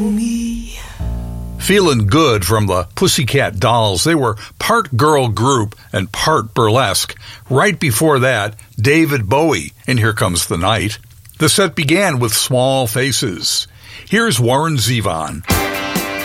Feelin' Good from the Pussycat Dolls. They were part girl group and part burlesque. Right before that, David Bowie in Here Comes the Night. The set began with Small Faces. Here's Warren Zevon.